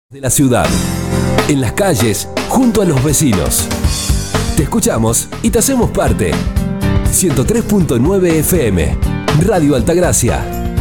De la ciudad, en las calles, junto a los vecinos. Te escuchamos y te hacemos parte. 103.9 FM, Radio Altagracia.